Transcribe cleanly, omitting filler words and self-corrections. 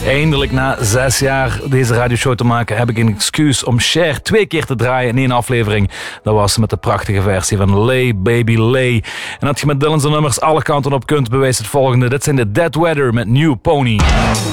Eindelijk na 6 jaar deze radioshow te maken heb ik een excuus om Cher 2 keer te draaien in 1 aflevering. Dat was met de prachtige versie van Lay Baby Lay. En dat je met Dylan's nummers alle kanten op kunt, bewijst het volgende. Dit zijn de Dead Weather met New Pony.